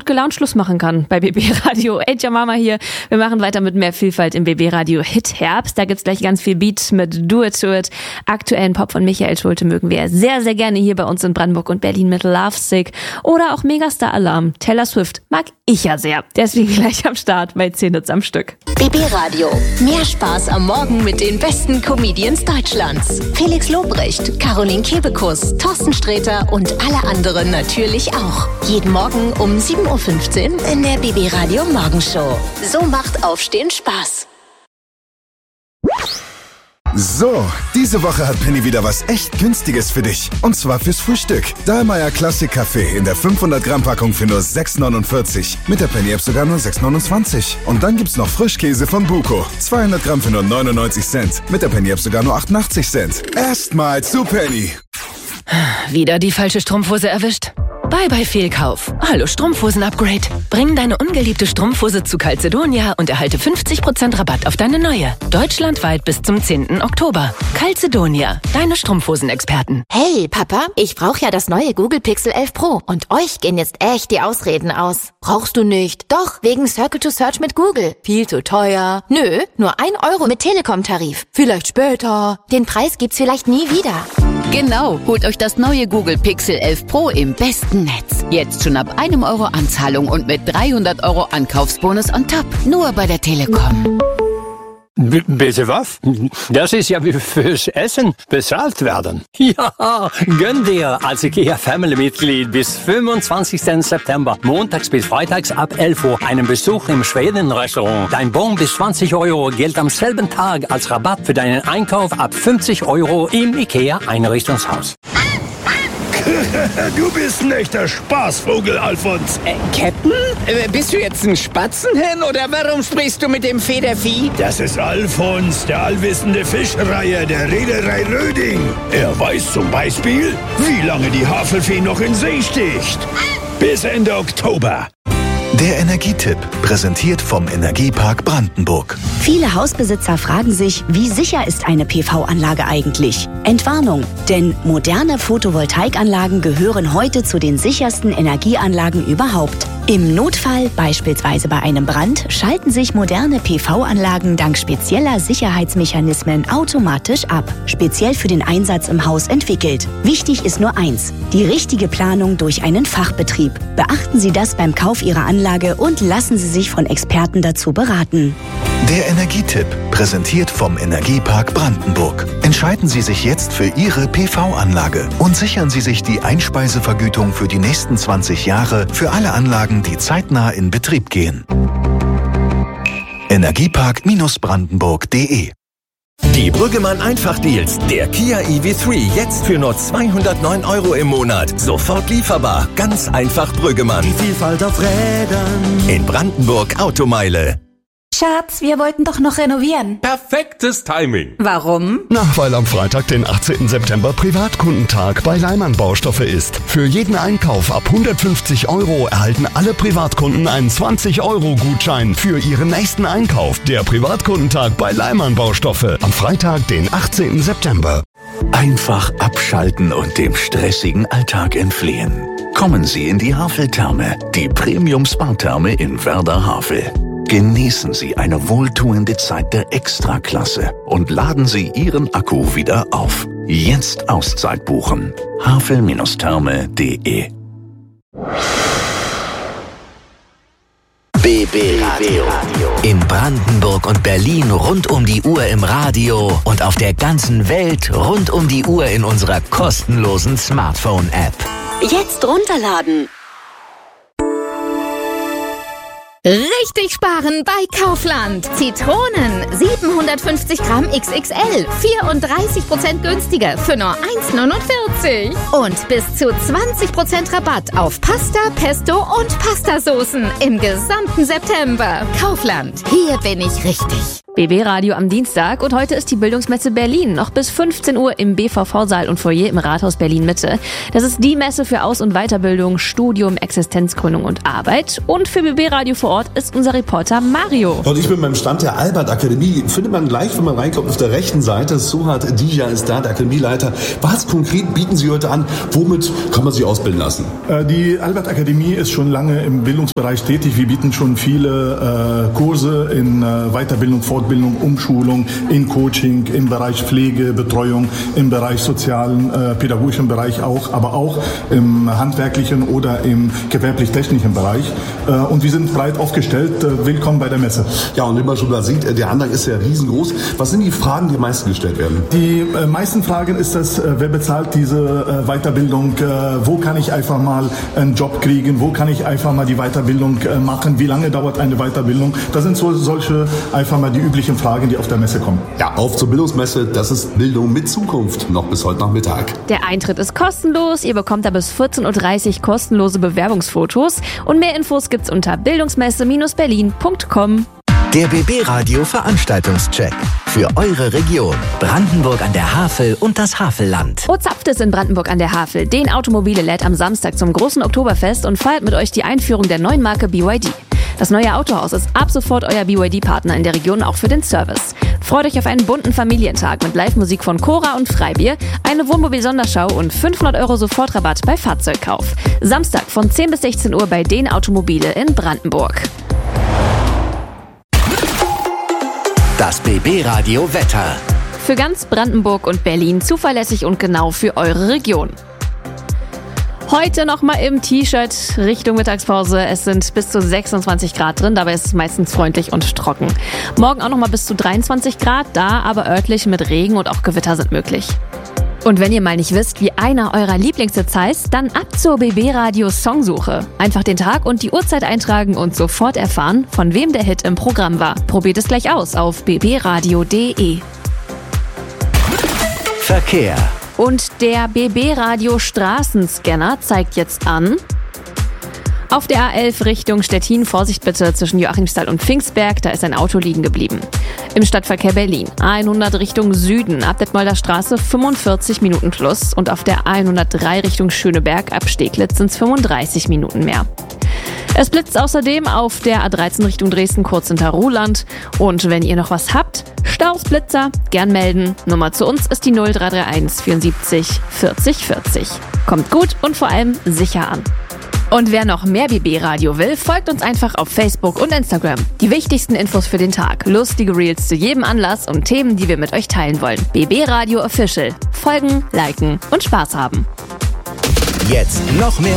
gut gelaunt Schluss machen kann bei BB Radio. Ey, Mama hier. Wir machen weiter mit mehr Vielfalt im BB Radio Hit Herbst. Da gibt's gleich ganz viel Beat mit Do It To It. Aktuellen Pop von Michael Schulte mögen wir sehr, sehr gerne hier bei uns in Brandenburg und Berlin mit Lovesick. Oder auch Megastar Alarm. Taylor Swift mag ich ja sehr. Deswegen gleich am Start bei 10 Hits am Stück. BB Radio. Mehr Spaß am Morgen mit den besten Comedians Deutschlands. Felix Lobrecht, Caroline Kebekus, Thorsten Sträter und alle anderen natürlich auch. Jeden Morgen um 7.15 Uhr in der BB Radio Morgenshow. So macht Aufstehen Spaß. So, diese Woche hat Penny wieder was echt Günstiges für dich. Und zwar fürs Frühstück. Dahlmeier Classic Kaffee in der 500 Gramm Packung für nur 6,49. Mit der Penny App sogar nur 6,29. Und dann gibt's noch Frischkäse von Buko. 200 Gramm für nur 99 Cent. Mit der Penny App sogar nur 88 Cent. Erstmal zu Penny. Wieder die falsche Strumpfhose erwischt? Bye Fehlkauf. Hallo Strumpfhosen-Upgrade. Bring deine ungeliebte Strumpfhose zu Calzedonia und erhalte 50% Rabatt auf deine neue. Deutschlandweit bis zum 10. Oktober. Calzedonia, deine Strumpfhosen-Experten. Hey Papa, ich brauche ja das neue Google Pixel 11 Pro und euch gehen jetzt echt die Ausreden aus. Brauchst du nicht? Doch, wegen Circle to Search mit Google. Viel zu teuer. Nö, nur 1 Euro mit Telekom-Tarif. Vielleicht später. Den Preis gibt's vielleicht nie wieder. Genau, holt euch das neue Google Pixel 11 Pro im besten Netz. Jetzt schon ab 1 Euro Anzahlung und mit 300 Euro Ankaufsbonus on top. Nur bei der Telekom. Bitte was? Das ist ja wie fürs Essen bezahlt werden. Ja, gönn dir als IKEA-Family-Mitglied bis 25. September, montags bis freitags ab 11 Uhr, einen Besuch im Schweden-Restaurant. Dein Bon bis 20 Euro gilt am selben Tag als Rabatt für deinen Einkauf ab 50 Euro im IKEA-Einrichtungshaus. Du bist ein echter Spaßvogel, Alfons. Captain? Bist du jetzt ein Spatzenhirn oder warum sprichst du mit dem Federvieh? Das ist Alfons, der allwissende Fischreiher der Reederei Röding. Er weiß zum Beispiel, wie lange die Havelfee noch in See sticht. Bis Ende Oktober. Der Energietipp, präsentiert vom Energiepark Brandenburg. Viele Hausbesitzer fragen sich, wie sicher ist eine PV-Anlage eigentlich? Entwarnung, denn moderne Photovoltaikanlagen gehören heute zu den sichersten Energieanlagen überhaupt. Im Notfall, beispielsweise bei einem Brand, schalten sich moderne PV-Anlagen dank spezieller Sicherheitsmechanismen automatisch ab. Speziell für den Einsatz im Haus entwickelt. Wichtig ist nur eins: die richtige Planung durch einen Fachbetrieb. Beachten Sie das beim Kauf Ihrer Anlage und lassen Sie sich von Experten dazu beraten. Der Energietipp, präsentiert vom Energiepark Brandenburg. Entscheiden Sie sich jetzt für Ihre PV-Anlage und sichern Sie sich die Einspeisevergütung für die nächsten 20 Jahre für alle Anlagen, die zeitnah in Betrieb gehen. Energiepark-brandenburg.de. Die Brüggemann Einfach-Deals. Der Kia EV3 jetzt für nur 209 Euro im Monat. Sofort lieferbar. Ganz einfach Brüggemann. Die Vielfalt auf Rädern. In Brandenburg Automeile. Schatz, wir wollten doch noch renovieren. Perfektes Timing. Warum? Na, weil am Freitag, den 18. September, Privatkundentag bei Leimann Baustoffe ist. Für jeden Einkauf ab 150 Euro erhalten alle Privatkunden einen 20-Euro-Gutschein für ihren nächsten Einkauf. Der Privatkundentag bei Leimann Baustoffe. Am Freitag, den 18. September. Einfach abschalten und dem stressigen Alltag entfliehen. Kommen Sie in die Havel-Therme, die Premium-Spa-Therme in Werder-Havel. Genießen Sie eine wohltuende Zeit der Extraklasse und laden Sie Ihren Akku wieder auf. Jetzt Auszeit buchen. havel-therme.de. BB Radio. In Brandenburg und Berlin rund um die Uhr im Radio und auf der ganzen Welt rund um die Uhr in unserer kostenlosen Smartphone-App. Jetzt runterladen. Richtig sparen bei Kaufland. Zitronen 750 Gramm XXL, 34% günstiger für nur 1,49. Und bis zu 20% Rabatt auf Pasta, Pesto und Pastasoßen im gesamten September. Kaufland, hier bin ich richtig. BB Radio am Dienstag und heute ist die Bildungsmesse Berlin. Noch bis 15 Uhr im BVV-Saal und Foyer im Rathaus Berlin-Mitte. Das ist die Messe für Aus- und Weiterbildung, Studium, Existenzgründung und Arbeit. Und für BB Radio vor Ort ist unser Reporter Mario. Und ich bin beim Stand der Albert-Akademie. Findet man gleich, wenn man reinkommt, auf der rechten Seite. Suhat Dija ist da, der Akademieleiter. Was konkret bieten Sie heute an? Womit kann man sich ausbilden lassen? Die Albert-Akademie ist schon lange im Bildungsbereich tätig. Wir bieten schon viele Kurse in Weiterbildung, Fortbildung, Umschulung, in Coaching, im Bereich Pflege, Betreuung, im Bereich sozialen, pädagogischen Bereich auch, aber auch im handwerklichen oder im gewerblich-technischen Bereich. Und wir sind breit aufgestellt. Willkommen bei der Messe. Ja, und wie man schon da sieht, der Andrang ist ja riesengroß. Was sind die Fragen, die am meisten gestellt werden? Die meisten Fragen ist das, wer bezahlt diese Weiterbildung? Wo kann ich einfach mal einen Job kriegen? Wo kann ich einfach mal die Weiterbildung machen? Wie lange dauert eine Weiterbildung? Das sind solche einfach mal die üblichen Fragen, die auf der Messe kommen. Ja, auf zur Bildungsmesse. Das ist Bildung mit Zukunft. Noch bis heute Nachmittag. Der Eintritt ist kostenlos. Ihr bekommt da bis 14.30 Uhr kostenlose Bewerbungsfotos. Und mehr Infos gibt's unter bildungsmesse-berlin.com. Der BB Radio Veranstaltungscheck. Für eure Region. Brandenburg an der Havel und das Havelland. Wo zapft es in Brandenburg an der Havel? Den Automobile lädt am Samstag zum großen Oktoberfest und feiert mit euch die Einführung der neuen Marke BYD. Das neue Autohaus ist ab sofort euer BYD-Partner in der Region, auch für den Service. Freut euch auf einen bunten Familientag mit Live-Musik von Cora und Freibier, eine Wohnmobil-Sonderschau und 500 € Sofortrabatt bei Fahrzeugkauf. Samstag von 10 bis 16 Uhr bei den Automobile in Brandenburg. Das BB Radio Wetter. Für ganz Brandenburg und Berlin zuverlässig und genau für eure Region. Heute nochmal im T-Shirt Richtung Mittagspause. Es sind bis zu 26 Grad drin, dabei ist es meistens freundlich und trocken. Morgen auch nochmal bis zu 23 Grad, da aber örtlich mit Regen und auch Gewitter sind möglich. Und wenn ihr mal nicht wisst, wie einer eurer Lieblingshits heißt, dann ab zur BB Radio Songsuche. Einfach den Tag und die Uhrzeit eintragen und sofort erfahren, von wem der Hit im Programm war. Probiert es gleich aus auf bbradio.de. Verkehr. Und der BB Radio Straßenscanner zeigt jetzt an: auf der A11 Richtung Stettin, Vorsicht bitte zwischen Joachimsthal und Pfingstberg, da ist ein Auto liegen geblieben. Im Stadtverkehr Berlin, A100 Richtung Süden, ab Detmolder Straße 45 Minuten plus und auf der A103 Richtung Schöneberg, ab Steglitz sind es 35 Minuten mehr. Es blitzt außerdem auf der A13 Richtung Dresden kurz hinter Ruhland. Und wenn ihr noch was habt, Staus, Blitzer, gern melden. Nummer zu uns ist die 0331 74 40 40. Kommt gut und vor allem sicher an. Und wer noch mehr BB-Radio will, folgt uns einfach auf Facebook und Instagram. Die wichtigsten Infos für den Tag, lustige Reels zu jedem Anlass und Themen, die wir mit euch teilen wollen. BB Radio Official. Folgen, liken und Spaß haben. Jetzt noch mehr